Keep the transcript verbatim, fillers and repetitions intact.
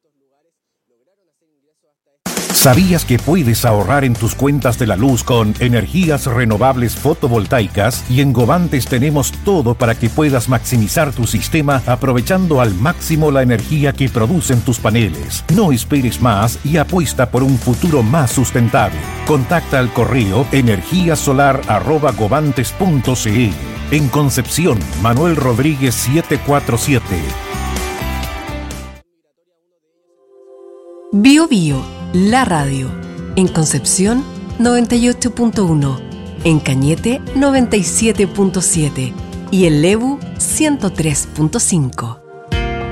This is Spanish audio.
¿Sabías que puedes ahorrar en tus cuentas de la luz con energías renovables fotovoltaicas? Y en Govantes tenemos todo para que puedas maximizar tu sistema aprovechando al máximo la energía que producen tus paneles. No esperes más y apuesta por un futuro más sustentable. Contacta al correo energíasolar arroba govantes punto c l. En Concepción, Manuel Rodríguez setecientos cuarenta y siete. Bio Bio, la radio. En Concepción, noventa y ocho punto uno. En Cañete, noventa y siete punto siete. Y en Lebu, ciento tres punto cinco.